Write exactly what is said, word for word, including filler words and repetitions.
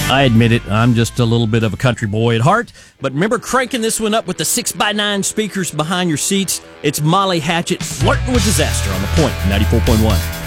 I admit it, I'm just a little bit of a country boy at heart, but remember cranking this one up with the six by nine speakers behind your seats? It's Molly Hatchet, Flirting with Disaster on The Point, ninety-four point one.